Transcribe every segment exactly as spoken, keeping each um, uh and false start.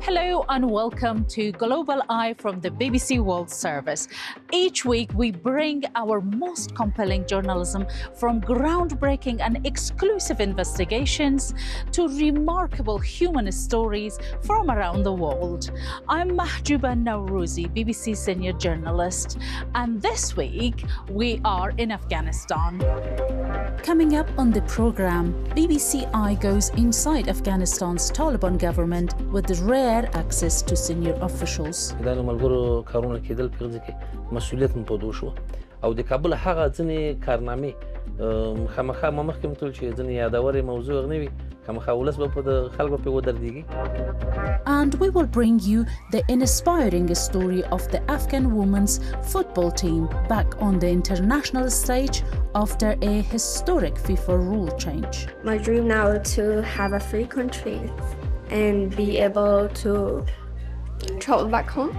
Hello and welcome to Global Eye from the B B C World Service. Each week we bring our most compelling journalism from groundbreaking and exclusive investigations to remarkable human stories from around the world. I'm Mahjouba Nawrouzi, B B C senior journalist, and this week we are in Afghanistan. Coming up on the program, B B C Eye goes inside Afghanistan's Taliban government with rare access to senior officials. دا ملګرو کارونه کېدل په دې کې مسؤلیت مو په دوه شو او د کابل هغه ځنې کارنامې خامخا ما مخکې متول چې ځنې یادوري موضوع غنوي خامخا ولس به په خلکو په ودرېږي. And we will bring you the inspiring story of the Afghan women's football team back on the international stage after a historic FIFA rule change. My dream now is to have a free country and be able to travel back home.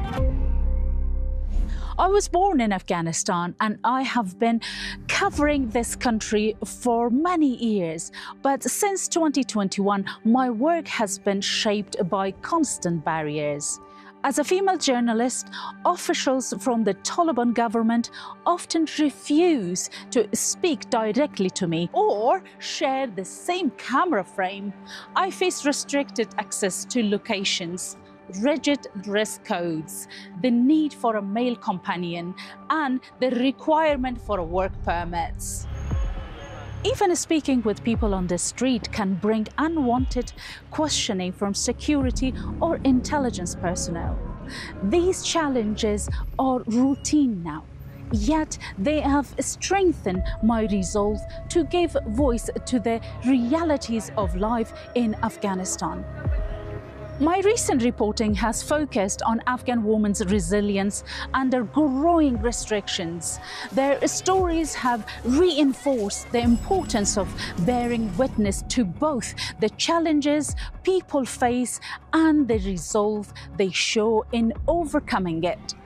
I was born in Afghanistan and I have been covering this country for many years. But since twenty twenty-one, my work has been shaped by constant barriers. As a female journalist, officials from the Taliban government often refuse to speak directly to me or share the same camera frame. I face restricted access to locations, rigid dress codes, the need for a male companion, and the requirement for work permits. Even speaking with people on the street can bring unwanted questioning from security or intelligence personnel. These challenges are routine now, yet they have strengthened my resolve to give voice to the realities of life in Afghanistan. My recent reporting has focused on Afghan women's resilience under growing restrictions. Their stories have reinforced the importance of bearing witness to both the challenges people face and the resolve they show in overcoming it.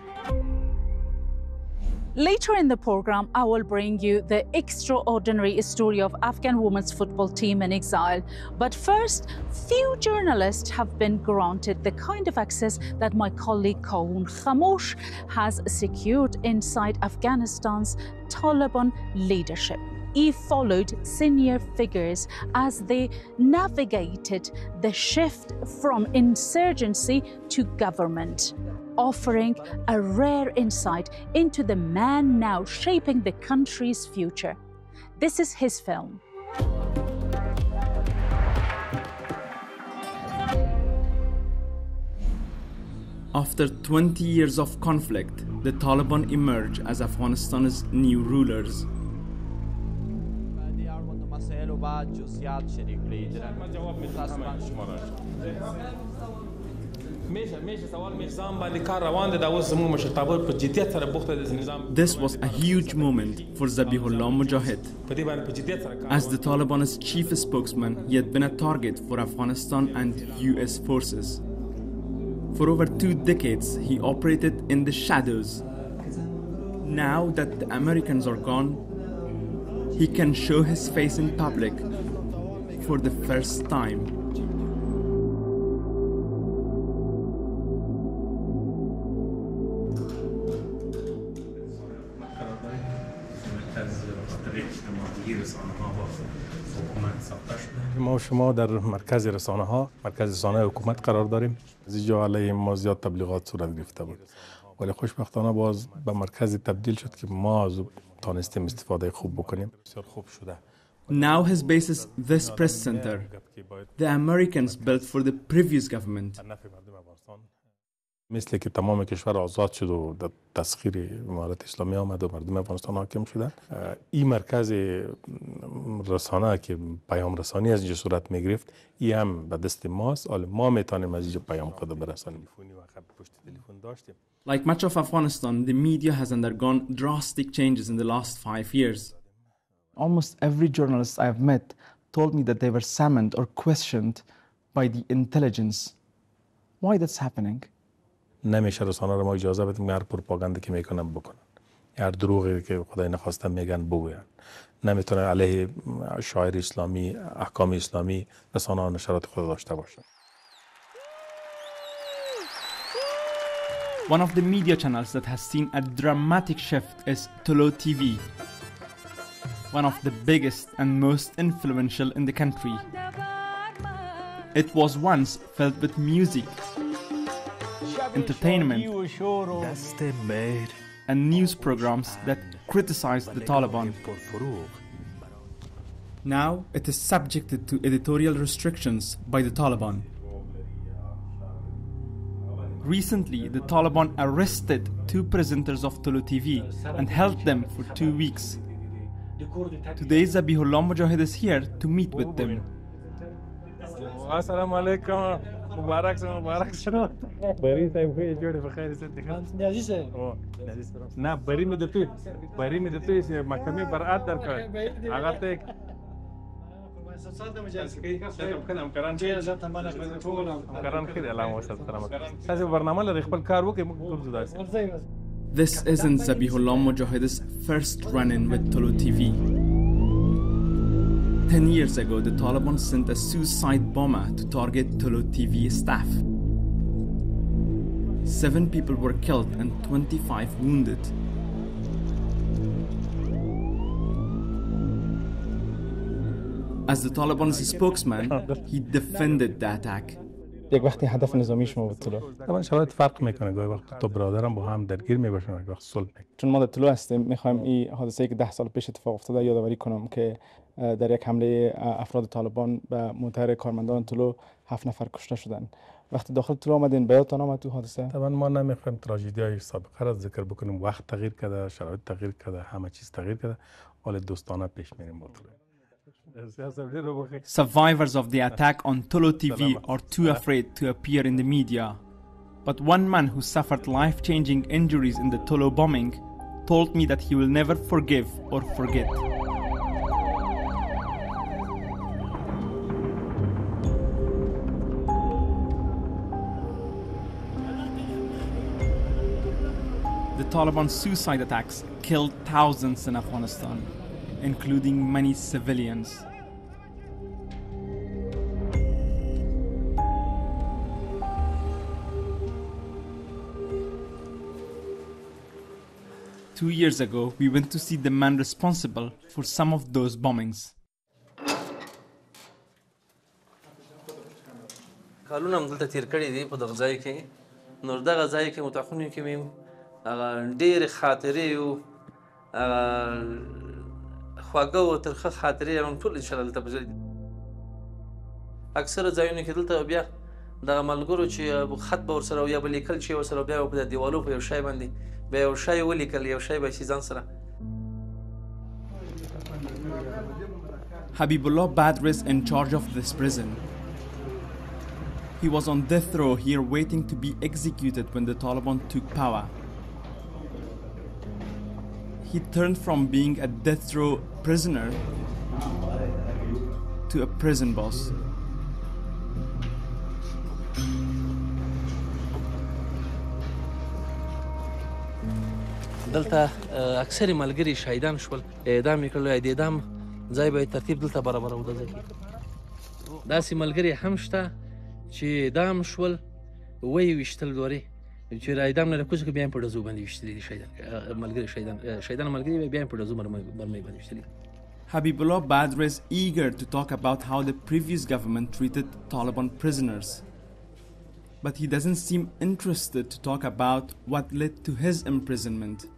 Later in the program, I will bring you the extraordinary story of Afghan women's football team in exile. But first, few journalists have been granted the kind of access that my colleague Kaoun Khamosh has secured inside Afghanistan's Taliban leadership. He followed senior figures as they navigated the shift from insurgency to government, offering a rare insight into the man now shaping the country's future. This is his film. After twenty years of conflict, the Taliban emerge as Afghanistan's new rulers. This was a huge moment for Zabihullah Mujahid. As the Taliban's chief spokesman, he had been a target for Afghanistan and U S forces. For over two decades, he operated in the shadows. Now that the Americans are gone, he can show his face in public for the first time. ما و شما در مرکز رسانه ها مرکز رسانه حکومت قرار داریم. از اینجا علیه ما زیاد تبلیغات صورت گرفته بود، ولی خوشبختانه باز به مرکز تبدیل شد که ما از تانستیم استفاده خوب بکنیم. بسیار خوب شده. Now his base is this press center, the Americans built for the previous government. مثل که تمام کشور آزاد شد و در تسخیر امارت اسلامی آمد و مردم افغانستان حاکم شدن، این مرکز رسانه که پیام رسانی از اینجا صورت می گرفت، این هم به دست ماست. حالا ما میتونیم از اینجا پیام خود برسانیم. Like much of Afghanistan, the media has undergone drastic changes in the last five years. Almost every journalist I've met told me that they were summoned or questioned by the intelligence. Why that's happening? نمیشه رسانه رو ما اجازه بدیم که هر پروپاگاندی که میکنن بکنن، هر دروغی که خدای نخواسته میگن بگوین. نمیتونه علیه شاعر اسلامی، احکام اسلامی رسانه ها نشرات خود داشته باشن. One of the media channels that has seen a dramatic shift is Tolo T V, one of the biggest and most influential in the country. It was once filled with music, entertainment, and news programs that criticized the Taliban. Now it is subjected to editorial restrictions by the Taliban. Recently, the Taliban arrested two presenters of Tolo T V and held them for two weeks. Today, Zabihullah Mujahid is here to meet with them. Assalamu alaikum. Mubarak sano, mubarak sano. Bari sahib ko jode bakhair se dekha. Nazi se. Oh, na bari mein detu. Bari mein detu is mahkame barat dar ka. Agar te This isn't Zabihullah Mujahid's first run-in with Tolo T V. Ten years ago, the Taliban sent a suicide bomber to target Tolo T V staff. Seven people were killed and twenty-five wounded. As the Taliban's spokesman, he defended the attack. یک وقتی هدف نظامی شما بود طلوع. طبعا شرایط فرق میکنه، گاهی وقت تو برادرم با هم درگیر میباشن، گاهی وقت صلح میکنه. چون ما در طلوع هستیم، میخوایم این حادثه‌ای که ده سال پیش اتفاق افتاده یادآوری کنم که در یک حمله افراد طالبان به منتهر کارمندان طلوع هفت نفر کشته شدن. وقتی داخل طلوع آمدین بیاتون آمد تو حادثه؟ طبعا ما نمیخوایم تراژدی‌های سابقه را ذکر بکنیم، وقت تغییر کرده، شرایط تغییر کرده، همه چیز تغییر کرده، ولی دوستانه پیش میریم با طلوع. Survivors of the attack on Tolo T V are too afraid to appear in the media. But one man who suffered life-changing injuries in the Tolo bombing told me that he will never forgive or forget. The Taliban suicide attacks killed thousands in Afghanistan, including many civilians. Two years ago, we went to see the man responsible for some of those bombings. کالونه هم دلته تیر کړي دي په دغه ځای کې، نو دغه ځای کې متخونو کې مې هغه ډېرې خاطرې او خواږه او ترخه خاطرې هم ټول انشاءالله دلته په ځای دي. اکثره ځایونو کې دلته بیا دغه ملګرو چې خط به ورسره او یا به لیکل چې ورسره بیا په دیوالو په یو شی باندې به یو شی ولیکل، یو شی به یې ځان سره. Habibullah Badr is in charge of this prison. He was on death row here waiting to be executed when the Taliban took power. He turned from being a death row prisoner to a prison boss. دلته اکثر ملګري شهیدان شول، اعدام یې کړل، اعدام ځای به ترتیب دلته برابرو د ځای کې. داسې ملګري هم شته چې اعدام شول ویې ویشتل دورې چې اعدام نه راکوز که بیا یې په ډزو باندې ویشتلي دي شهیدان ملګري شهیدان شهیدان ملګري بیا یې په ډزو مرمۍ باندې ویشتلي. Habibullah Badr is eager to talk about how the previous government treated Taliban prisoners. But he doesn't seem interested to talk about what led to his imprisonment.